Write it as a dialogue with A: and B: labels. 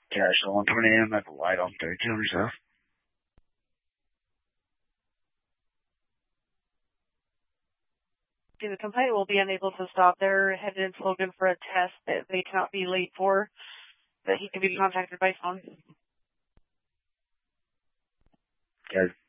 A: Yeah, someone coming in at the light on 32 and stuff.
B: The complainant will be unable to stop. They're headed into Logan for a test that they cannot be late for, that he can be contacted by phone.
A: Okay.